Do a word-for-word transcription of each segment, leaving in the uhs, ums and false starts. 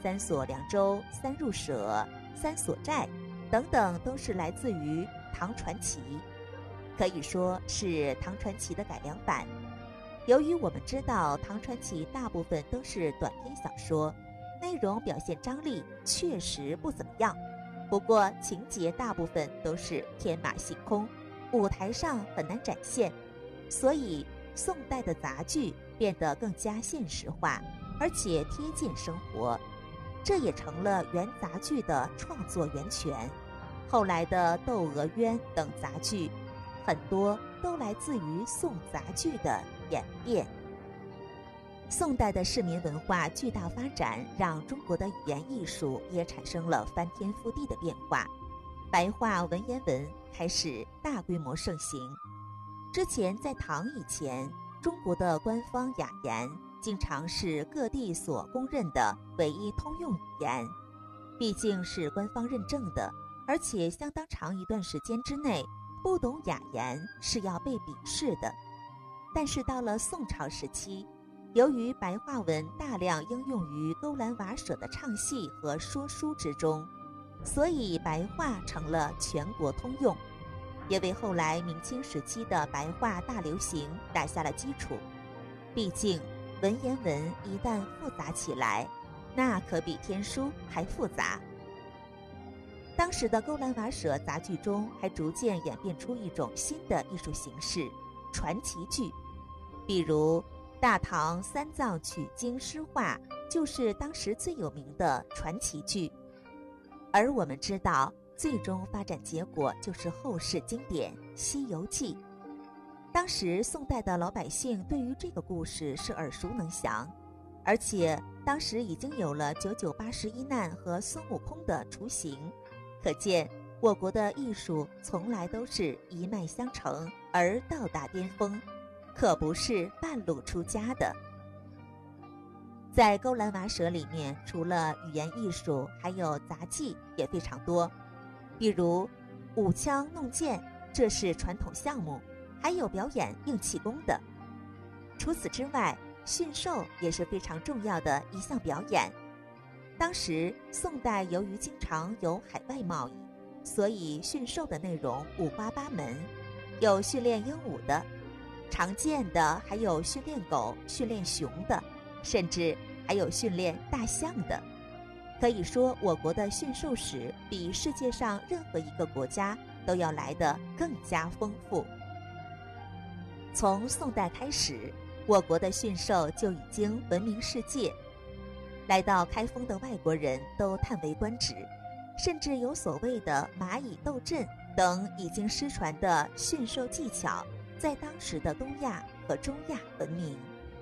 三所凉州、三入舍、三所寨等等，都是来自于唐传奇，可以说是唐传奇的改良版。由于我们知道唐传奇大部分都是短篇小说，内容表现张力确实不怎么样，不过情节大部分都是天马行空，舞台上很难展现，所以宋代的杂剧变得更加现实化，而且贴近生活，这也成了元杂剧的创作源泉。后来的《窦娥冤》等杂剧，很多都来自于宋杂剧的演变。宋代的市民文化巨大发展，让中国的语言艺术也产生了翻天覆地的变化。白话文言文开始大规模盛行。之前在唐以前，中国的官方雅言经常是各地所公认的唯一通用语言，毕竟是官方认证的，而且相当长一段时间之内，不懂雅言是要被鄙视的。但是到了宋朝时期，由于白话文大量应用于勾栏瓦舍的唱戏和说书之中，所以白话成了全国通用，也为后来明清时期的白话大流行打下了基础。毕竟文言文一旦复杂起来，那可比天书还复杂。当时的勾栏瓦舍杂剧中还逐渐演变出一种新的艺术形式——传奇剧。比如大唐三藏取经诗话就是当时最有名的传奇剧，而我们知道最终发展结果就是后世经典《西游记》。当时宋代的老百姓对于这个故事是耳熟能详，而且当时已经有了九九八十一难和孙悟空的雏形，可见我国的艺术从来都是一脉相承而到达巅峰，可不是半路出家的。在勾栏瓦舍里面，除了语言艺术，还有杂技也非常多，比如舞枪弄剑，这是传统项目，还有表演硬气功的。除此之外，驯兽也是非常重要的一项表演。当时宋代由于经常有海外贸易，所以驯兽的内容五花八门，有训练鹦鹉的，常见的还有训练狗、训练熊的，甚至还有训练大象的。可以说我国的驯兽史比世界上任何一个国家都要来得更加丰富。从宋代开始，我国的驯兽就已经闻名世界，来到开封的外国人都叹为观止，甚至有所谓的蚂蚁斗阵等已经失传的驯兽技巧，在当时的东亚和中亚闻名。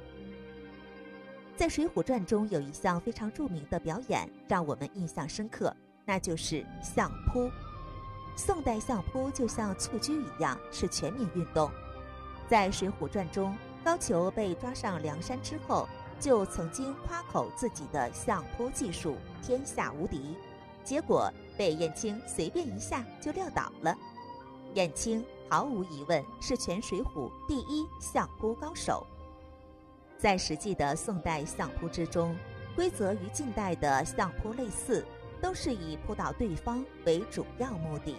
在《水浒传》中有一项非常著名的表演让我们印象深刻，那就是相扑。宋代相扑就像蹴鞠一样，是全民运动。在《水浒传》中，高俅被抓上梁山之后，就曾经夸口自己的相扑技术天下无敌，结果被燕青随便一下就撂倒了。燕青毫无疑问是全水浒第一相扑高手。在实际的宋代相扑之中，规则与近代的相扑类似，都是以扑倒对方为主要目的。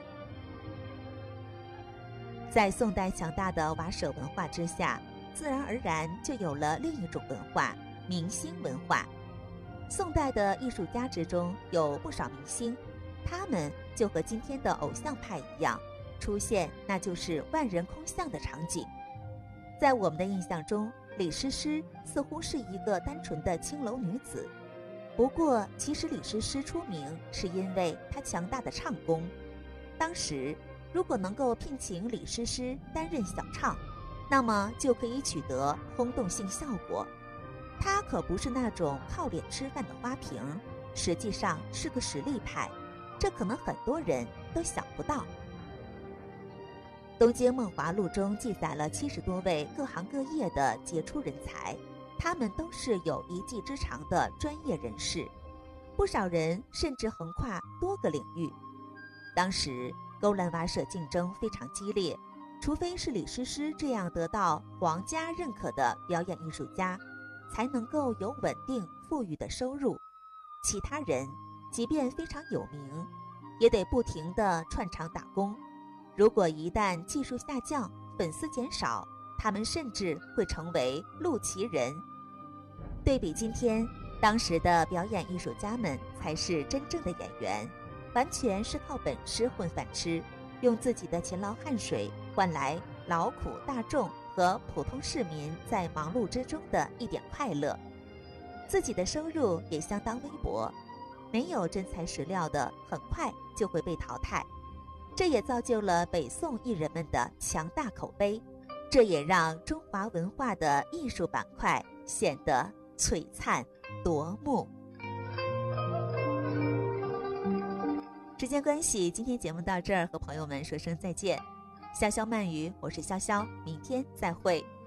在宋代强大的瓦舍文化之下，自然而然就有了另一种文化——明星文化。宋代的艺术家之中有不少明星，他们就和今天的偶像派一样，出现那就是万人空巷的场景。在我们的印象中，李师师似乎是一个单纯的青楼女子，不过其实李师师出名是因为她强大的唱功。当时如果能够聘请李师师担任小唱，那么就可以取得轰动性效果。她可不是那种靠脸吃饭的花瓶，实际上是个实力派，这可能很多人都想不到。《东京梦华录》中记载了七十多位各行各业的杰出人才，他们都是有一技之长的专业人士，不少人甚至横跨多个领域。当时勾栏瓦舍竞争非常激烈，除非是李师师这样得到皇家认可的表演艺术家，才能够有稳定富裕的收入。 其他人即便非常有名，也得不停地串场打工。如果一旦技术下降，粉丝减少，他们甚至会成为路奇人。对比今天，当时的表演艺术家们才是真正的演员，完全是靠本事混饭吃，用自己的勤劳汗水换来劳苦大众和普通市民在忙碌之中的一点快乐。自己的收入也相当微薄，没有真材实料的很快就会被淘汰。这也造就了北宋艺人们的强大口碑，这也让中华文化的艺术板块显得璀璨夺目。时间关系，今天节目到这儿，和朋友们说声再见。潇潇慢语，我是潇潇，明天再会。